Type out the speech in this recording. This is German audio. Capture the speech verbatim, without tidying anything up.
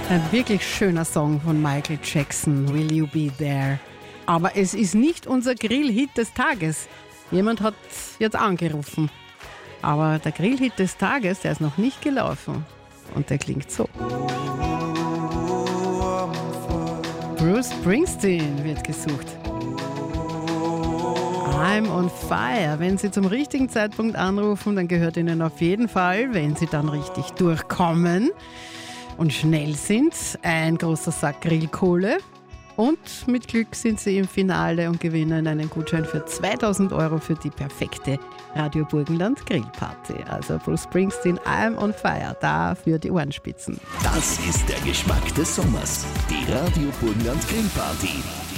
Ein wirklich schöner Song von Michael Jackson, Will You Be There? Aber es ist nicht unser Grillhit des Tages. Jemand hat jetzt angerufen. Aber der Grillhit des Tages, der ist noch nicht gelaufen. Und der klingt so. Bruce Springsteen wird gesucht. I'm on fire. Wenn Sie zum richtigen Zeitpunkt anrufen, dann gehört Ihnen auf jeden Fall, wenn Sie dann richtig durchkommen und schnell sind, ein großer Sack Grillkohle. Und mit Glück sind Sie im Finale und gewinnen einen Gutschein für zweitausend Euro für die perfekte Radio Burgenland Grillparty. Also Bruce Springsteen, I'm on fire, da für die Ohrenspitzen. Das ist der Geschmack des Sommers. Die Radio Burgenland Grillparty.